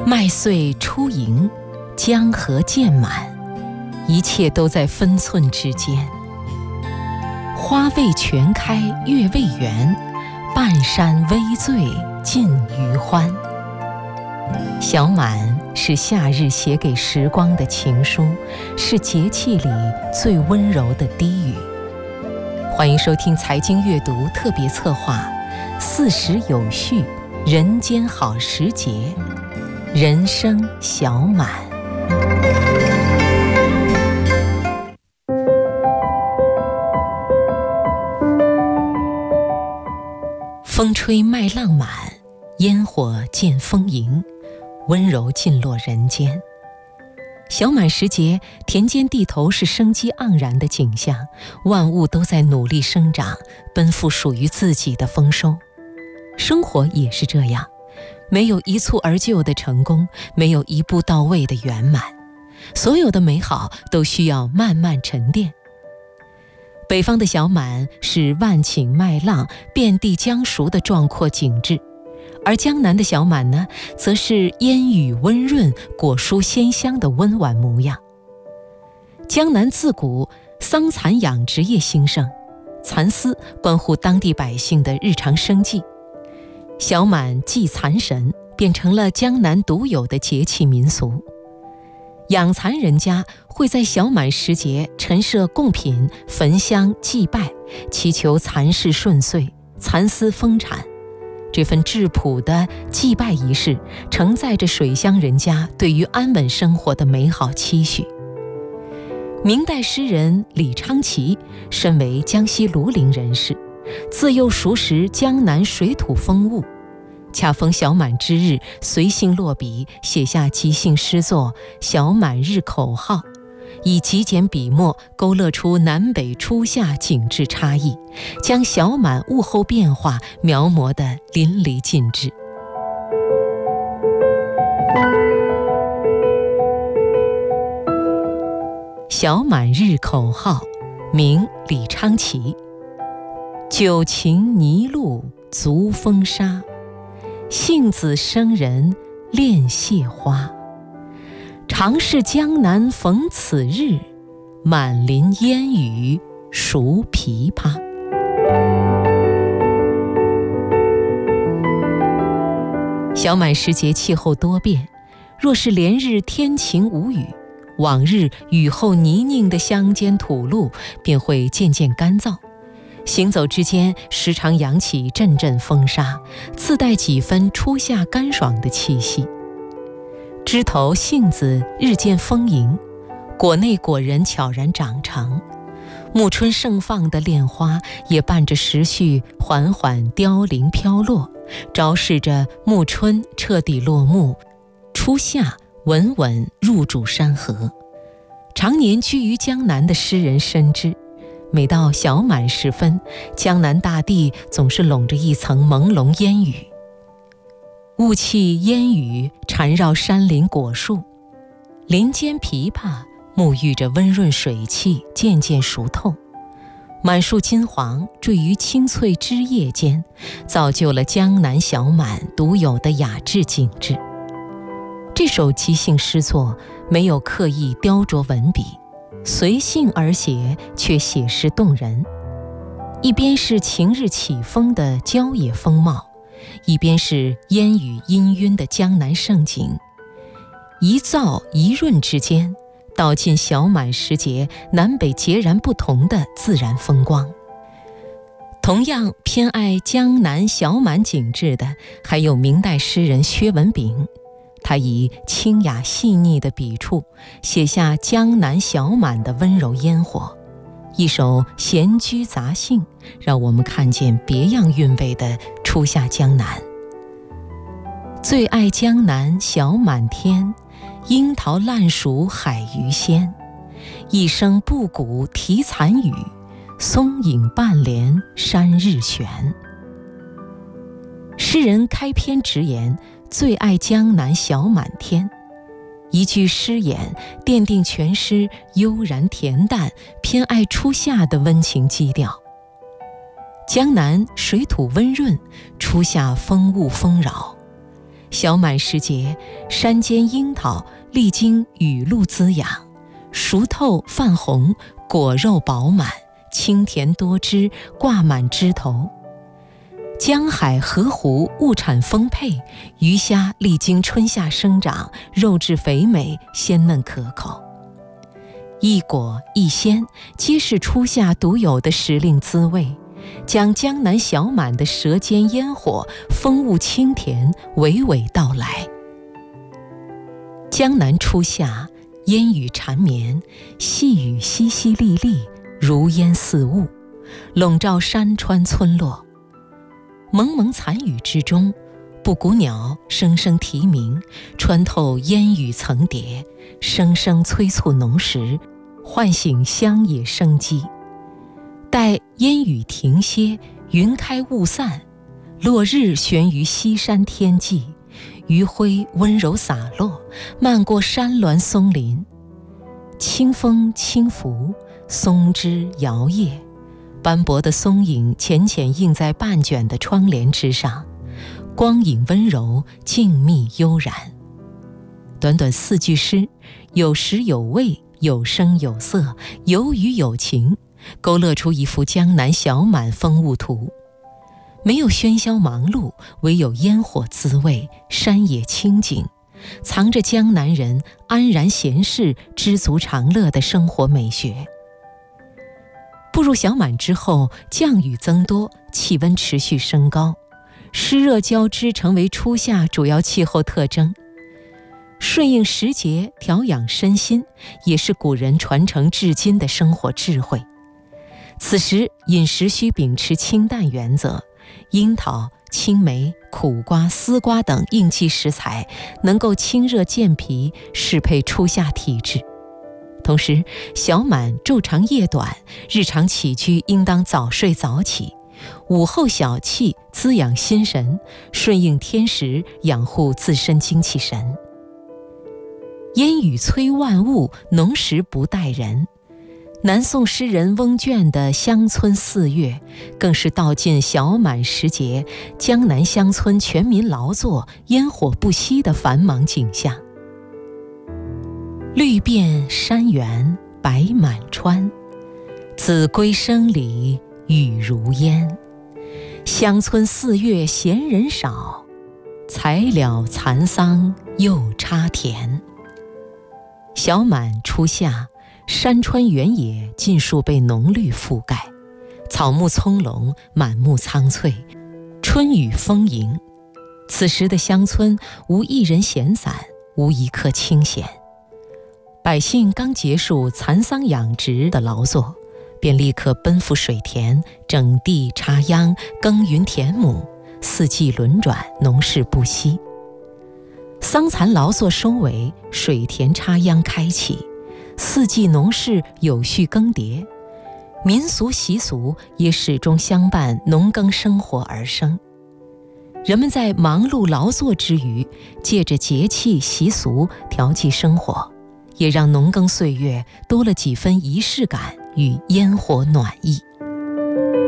麦穗初盈，江河渐满，一切都在分寸之间。花未全开月未圆，半山微醉尽余欢。小满是夏日写给时光的情书，是节气里最温柔的低语。欢迎收听财经阅读特别策划40有序人间好时节，人生小满。风吹麦浪满，烟火见风盈，温柔尽落人间。小满时节，田间地头是生机盎然的景象，万物都在努力生长，奔赴属于自己的丰收。生活也是这样，没有一蹴而就的成功，没有一步到位的圆满，所有的美好都需要慢慢沉淀。北方的小满是万顷麦浪，遍地浆熟的壮阔景致，而江南的小满呢，则是烟雨温润，果蔬鲜香的温婉模样。江南自古桑蚕养殖业兴盛，蚕丝关乎当地百姓的日常生计。小满祭蚕神变成了江南独有的节气民俗。养蚕人家会在小满时节陈设贡品，焚香祭拜，祈求蚕事顺遂，蚕丝丰产。这份质朴的祭拜仪式承载着水乡人家对于安稳生活的美好期许。明代诗人李昌齐身为江西庐陵人士，自幼熟识江南水土风物，恰逢小满之日，随性落笔，写下即兴诗作《小满日口号》，以极简笔墨勾勒出南北初夏景致差异，将小满物候变化描摹得淋漓尽致。小满日口号，名李昌齐。九禽泥露足风沙，杏子生人恋谢花。常是江南逢此日，满林烟雨熟枇杷。小满时节气候多变，若是连日天晴无雨，往日雨后泥泞的乡间土路便会渐渐干燥，行走之间时常扬起阵阵风沙，自带几分初夏干爽的气息。枝头杏子日渐丰盈，果内果仁悄然长成，暮春盛放的恋花也伴着时序缓缓凋零飘落，昭示着暮春彻底落幕，初夏稳稳入主山河。常年居于江南的诗人深知，每到小满时分，江南大地总是笼着一层朦胧烟雨。雾气烟雨缠绕山林果树，林间枇杷沐浴着温润水汽，渐渐熟透，满树金黄缀于青翠枝叶间，造就了江南小满独有的雅致景致。这首即兴诗作没有刻意雕琢文笔，随性而写，却写实动人。一边是晴日起风的郊野风貌，一边是烟雨氤氲的江南盛景，一燥一润之间，道尽小满时节南北截然不同的自然风光。同样偏爱江南小满景致的，还有明代诗人薛文炳。他以清雅细腻的笔触，写下江南小满的温柔烟火。一首《闲居杂兴》，让我们看见别样韵味的初夏江南。最爱江南小满天，樱桃烂熟海鱼鲜。一声布谷啼残雨，松影半帘山日悬。诗人开篇直言最爱江南小满天，一句诗眼奠定全诗悠然恬淡，偏爱初夏的温情基调。江南水土温润，初夏风物丰饶， 小满时节，山间樱桃历经雨露滋养，熟透泛红，果肉饱满，清甜多汁，挂满枝头。江海河湖物产丰沛，鱼虾历经春夏生长，肉质肥美，鲜嫩可口。一果一鲜，皆是初夏独有的时令滋味，将江南小满的舌尖烟火、风物清甜娓娓道来。江南初夏，烟雨缠绵，细雨淅淅沥沥，如烟似雾，笼罩山川村落。蒙蒙残雨之中，布谷鸟声声啼鸣，穿透烟雨层叠，声声催促农时，唤醒乡野生机。待烟雨停歇，云开雾散，落日悬于西山天际，余晖温柔洒落，漫过山峦松林。清风轻拂，松枝摇曳，斑驳的松影浅浅映在半卷的窗帘之上，光影温柔，静谧悠然。短短4句诗，有时有味，有声有色，有语有情，勾勒出一幅江南小满风物图。没有喧嚣忙碌，唯有烟火滋味，山野清静，藏着江南人安然闲适、知足常乐的生活美学。步入小满之后，降雨增多，气温持续升高，湿热交织成为初夏主要气候特征。顺应时节，调养身心，也是古人传承至今的生活智慧。此时饮食需秉持清淡原则，樱桃、青梅、苦瓜、丝瓜等应季食材能够清热健脾，适配初夏体质。同时，小满昼长夜短，日常起居应当早睡早起，午后小憩滋养心神，顺应天时，养护自身精气神。烟雨催万物，农时不待人。南宋诗人翁卷的《乡村4月》更是道尽小满时节江南乡村全民劳作、烟火不息的繁忙景象。绿遍山原白满川，子规声里雨如烟。乡村4月闲人少，才了蚕桑又插田。小满初夏，山川原野尽数被浓绿覆盖，草木葱茏，满目苍翠，春雨丰盈。此时的乡村无一人闲散，无一刻清闲。百姓刚结束蚕桑养殖的劳作，便立刻奔赴水田，整地插秧，耕耘田亩，四季轮转，农事不息。桑蚕劳作收尾，水田插秧开启，四季农事有序更迭，民俗习俗也始终相伴农耕生活而生。人们在忙碌劳作之余，借着节气习俗调剂生活，也让农耕岁月多了几分仪式感与烟火暖意。